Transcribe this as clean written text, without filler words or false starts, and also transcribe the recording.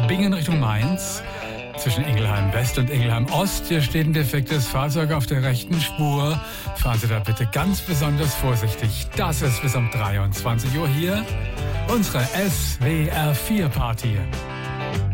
Bingen Richtung Mainz. Zwischen Ingelheim West und Ingelheim Ost. Hier steht ein defektes Fahrzeug auf der rechten Spur. Fahren Sie da bitte ganz besonders vorsichtig. Das ist bis um 23 Uhr hier unsere SWR 4 Party.